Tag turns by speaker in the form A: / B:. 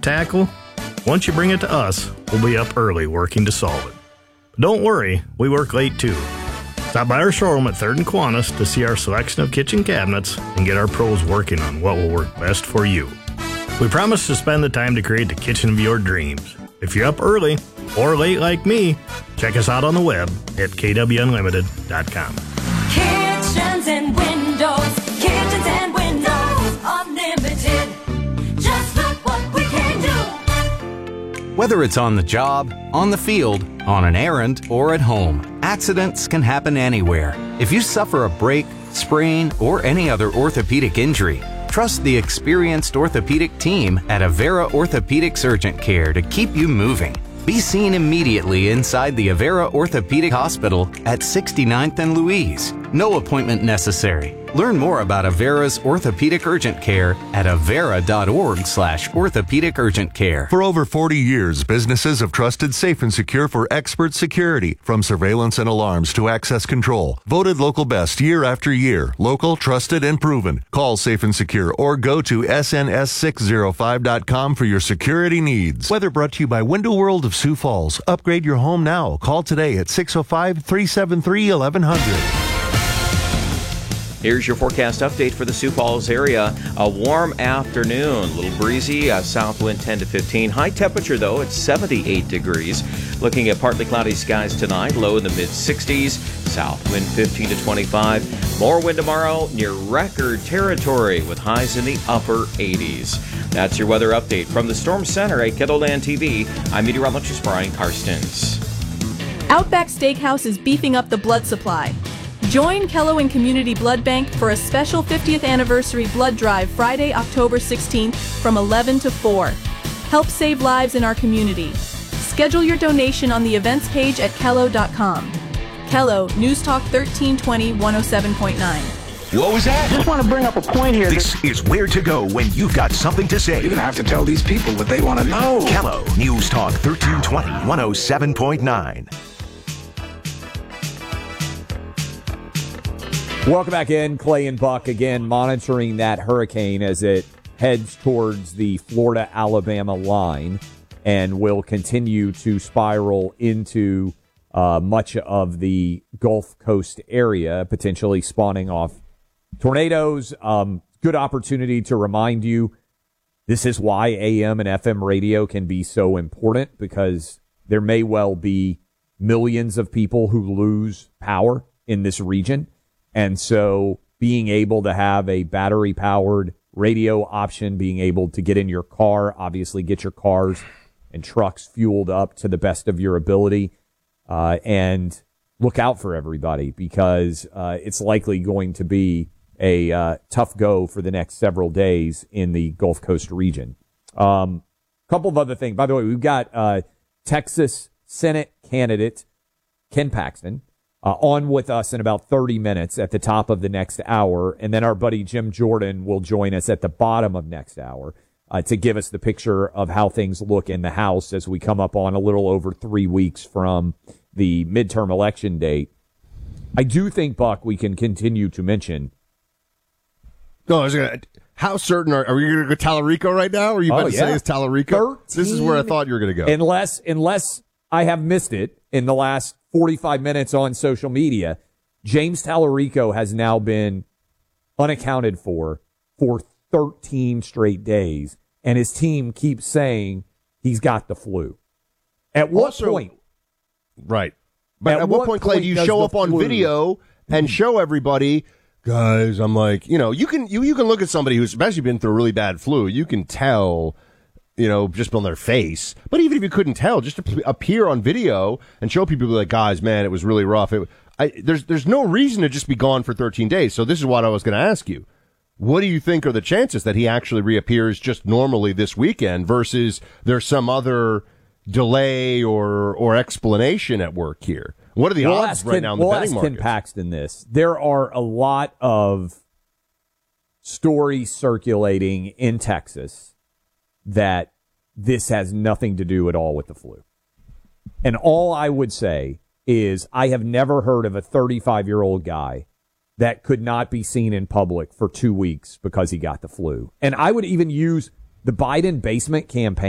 A: tackle? Once you bring it to us, we'll be up early working to solve it. But don't worry, we work late too. Stop by our showroom at 3rd and Kiwanis to see our selection of kitchen cabinets and get our pros working on what will work best for you. We promise to spend the time to create the kitchen of your dreams. If you're up early or late like me, check us out on the web at kwunlimited.com.
B: Kitchens and windows, unlimited. Just look what we can do.
C: Whether it's on the job, on the field, on an errand, or at home, accidents can happen anywhere. If you suffer a break, sprain, or any other orthopedic injury, trust the experienced orthopedic team at Avera Orthopedics Urgent Care to keep you moving. Be seen immediately inside the Avera Orthopedic Hospital at 69th and Louise. No appointment necessary. Learn more about Avera's Orthopedic Urgent Care at avera.org/orthopedic urgent care.
D: For over 40 years, businesses have trusted Safe and Secure for expert security, from surveillance and alarms to access control. Voted local best year after year. Local, trusted, and proven. Call Safe and Secure or go to sns605.com for your security needs. Weather brought to you by Window World of Sioux Falls. Upgrade your home now. Call today at 605-373-1100.
E: Here's your forecast update for the Sioux Falls area. A warm afternoon, a little breezy, south wind 10 to 15. High temperature, though, at 78 degrees. Looking at partly cloudy skies tonight, low in the mid-60s. South wind 15 to 25. More wind tomorrow near record territory with highs in the upper 80s. That's your weather update from the Storm Center at Kettleland TV. I'm meteorologist Brian Karstens.
F: Outback Steakhouse is beefing up the blood supply. Join Kello and Community Blood Bank for a special 50th anniversary blood drive Friday, October 16th from 11 to 4. Help save lives in our community. Schedule your donation on the events page at kello.com. Kello, News Talk 1320 107.9.
G: What was that?
H: Just want to bring up a point here.
G: This is where to go when you've got something to say.
H: You're going to have to tell these people what they want to know.
G: Kello, News Talk 1320 107.9.
I: Welcome back in. Clay and Buck again monitoring that hurricane as it heads towards the Florida-Alabama line and will continue to spiral into much of the Gulf Coast area, potentially spawning off tornadoes. Good opportunity to remind you, this is why AM and FM radio can be so important, because there may well be millions of people who lose power in this region. And so being able to have a battery-powered radio option, being able to get in your car, obviously get your cars and trucks fueled up to the best of your ability, and look out for everybody, because it's likely going to be a tough go for the next several days in the Gulf Coast region. Couple of other things. By the way, we've got Texas Senate candidate Ken Paxton on with us in about 30 minutes at the top of the next hour. And then our buddy Jim Jordan will join us at the bottom of next hour to give us the picture of how things look in the House as we come up on a little over 3 weeks from the midterm election date. I do think, Buck, we can continue to mention.
J: No, how certain are we going to go Tallarico right now? Or are you about to say it's Tallarico? This is where I thought you were going to go.
I: Unless I have missed it in the last 45 minutes on social media, James Tallarico has now been unaccounted for 13 straight days, and his team keeps saying he's got the flu. At what point?
J: Right. But at what point, Clay, do you show up on video and show everybody, guys, I'm like, you can look at somebody who's especially been through a really bad flu. You can tell, just on their face. But even if you couldn't tell, just to appear on video and show people, like, guys, man, it was really rough. There's no reason to just be gone for 13 days. So this is what I was going to ask you. What do you think are the chances that he actually reappears just normally this weekend versus there's some other delay or explanation at work here? What are the odds right now in the betting market?
I: Ken Paxton this. There are a lot of stories circulating in Texas that this has nothing to do at all with the flu. And all I would say is I have never heard of a 35-year-old guy that could not be seen in public for 2 weeks because he got the flu. And I would even use the Biden basement campaign